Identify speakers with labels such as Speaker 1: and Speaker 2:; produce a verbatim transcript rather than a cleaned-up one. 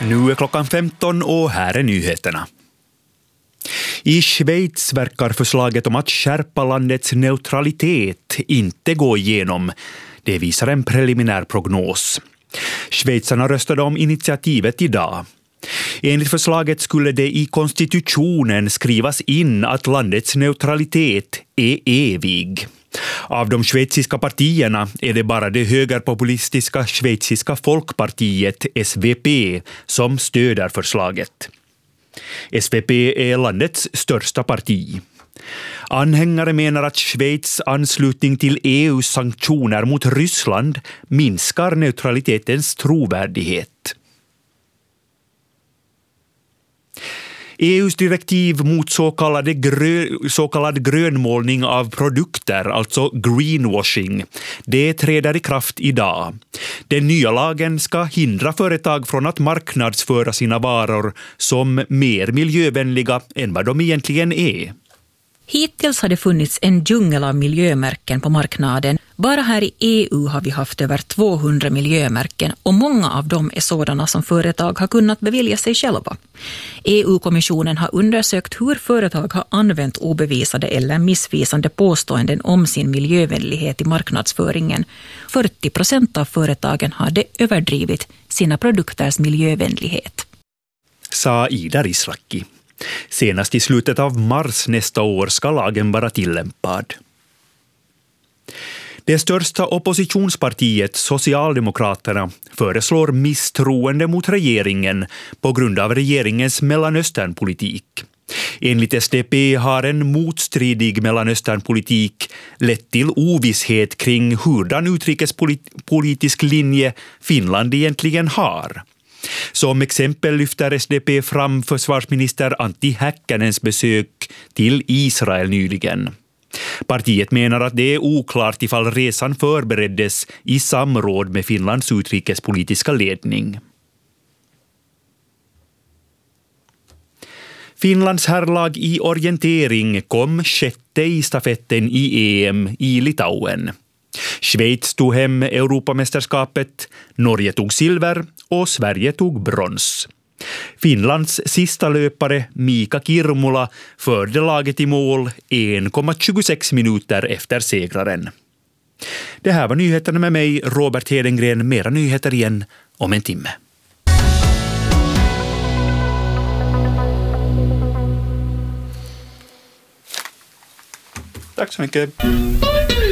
Speaker 1: Nu är klockan femton och här är nyheterna. I Schweiz verkar förslaget om att skärpa landets neutralitet inte gå igenom. Det visar en preliminär prognos. Schweizarna röstade om initiativet idag. Enligt förslaget skulle det i konstitutionen skrivas in att landets neutralitet är evig. Av de schweiziska partierna är det bara det högerpopulistiska schweiziska folkpartiet S V P som stöder förslaget. S V P är landets största parti. Anhängare menar att Schweiz anslutning till E U:s sanktioner mot Ryssland minskar neutralitetens trovärdighet. E U:s direktiv mot så, kallade grö, så kallad grönmålning av produkter, alltså greenwashing, det träder i kraft idag. Den nya lagen ska hindra företag från att marknadsföra sina varor som mer miljövänliga än vad de egentligen är.
Speaker 2: Hittills har det funnits en djungel av miljömärken på marknaden. Bara här i E U har vi haft över tvåhundra miljömärken och många av dem är sådana som företag har kunnat bevilja sig själva. E U-kommissionen har undersökt hur företag har använt obevisade eller missvisande påståenden om sin miljövänlighet i marknadsföringen. fyrtio procent av företagen hade överdrivit sina produkters miljövänlighet,
Speaker 1: sa Ida Rislaki. Senast i slutet av mars nästa år ska lagen vara tillämpad. Det största oppositionspartiet, Socialdemokraterna, föreslår misstroende mot regeringen på grund av regeringens Mellanösternpolitik. Enligt S D P har en motstridig Mellanösternpolitik lett till ovisshet kring hurdan utrikespolitisk linje Finland egentligen har. Som exempel lyfter S D P fram försvarsminister Antti Häkkänens besök till Israel nyligen. Partiet menar att det är oklart ifall resan förbereddes i samråd med Finlands utrikespolitiska ledning. Finlands herrlag i orientering kom sjätte i stafetten i E M i Litauen. Schweiz tog hem Europamästerskapet, Norge tog silver och Sverige tog brons. Finlands sista löpare Mika Kirmula förde laget i mål en komma tjugosex minuter efter segraren. Det här var nyheterna med mig, Robert Hedengren. Mera nyheter igen om en timme. Tack så mycket.